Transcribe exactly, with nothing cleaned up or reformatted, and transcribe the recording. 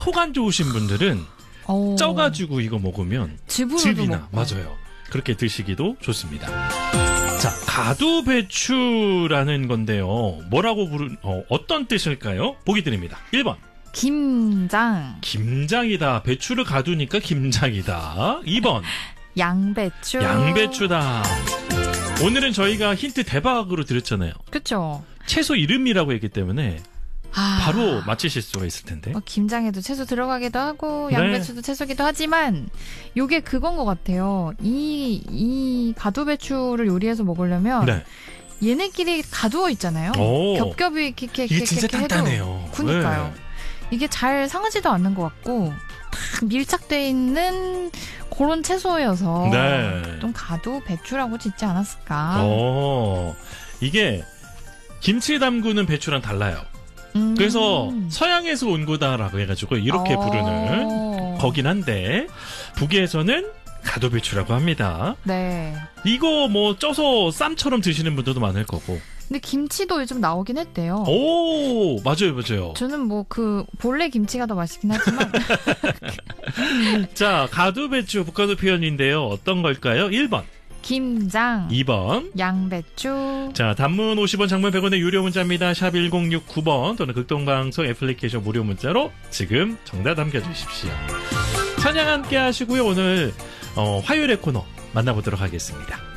속 안 좋으신 분들은 오. 쪄가지고 이거 먹으면 즙으로도 즙이나 먹고. 맞아요. 그렇게 드시기도 좋습니다. 자, 가두배추라는 건데요. 뭐라고 부르 어, 어떤 뜻일까요? 보기 드립니다. 일 번 김장, 김장이다. 배추를 가두니까 김장이다. 이 번 양배추. 양배추다. 오늘은 저희가 힌트 대박으로 드렸잖아요. 그쵸. 채소 이름이라고 했기 때문에 아, 바로 맞히실 수가 있을 텐데. 뭐 김장에도 채소 들어가기도 하고 네. 양배추도 채소기도 하지만 요게 그건 것 같아요. 이, 이 가두배추를 요리해서 먹으려면 네. 얘네끼리 가두어 있잖아요. 오. 겹겹이 이렇게 이렇게 이게 진짜 이렇게 해도 단단해요. 그니까요. 네. 이게 잘 상하지도 않는 것 같고 딱 밀착돼 있는 그런 채소여서 네. 좀 가두 배추라고 짓지 않았을까. 어, 이게 김치 담그는 배추랑 달라요. 음. 그래서 서양에서 온 거다라고 해가지고 이렇게 어. 부르는 거긴 한데 북에서는 가두배추라고 합니다. 네. 이거 뭐 쪄서 쌈처럼 드시는 분들도 많을 거고. 근데 김치도 요즘 나오긴 했대요. 오, 맞아요, 맞아요. 저는 뭐 그 본래 김치가 더 맛있긴 하지만 자, 가두배추 북가도 표현인데요. 어떤 걸까요? 일 번, 김장, 이 번. 양배추. 자, 단문 오십 원, 장문 백 원의 유료 문자입니다. 샵 일공육구 번 또는 극동방송 애플리케이션 무료 문자로 지금 정답 남겨주십시오. 찬양 함께 하시고요. 오늘 어, 화요일의 코너 만나보도록 하겠습니다.